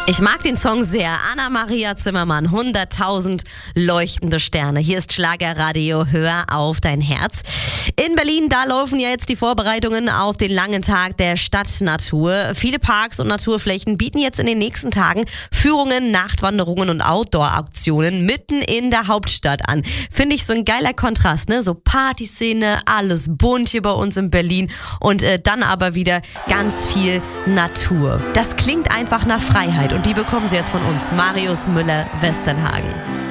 Ich mag den Song sehr. Anna-Maria Zimmermann, 100.000 leuchtende Sterne. Hier ist Schlagerradio, hör auf dein Herz. In Berlin, da laufen ja jetzt die Vorbereitungen auf den langen Tag der Stadtnatur. Viele Parks und Naturflächen bieten jetzt in den nächsten Tagen Führungen, Nachtwanderungen und Outdoor-Aktionen mitten in der Hauptstadt an. Finde ich so ein geiler Kontrast, ne? So Partyszene, alles bunt hier bei uns in Berlin und dann aber wieder ganz viel Natur. Das klingt einfach nach Freiheit und die bekommen Sie jetzt von uns, Marius Müller-Westernhagen.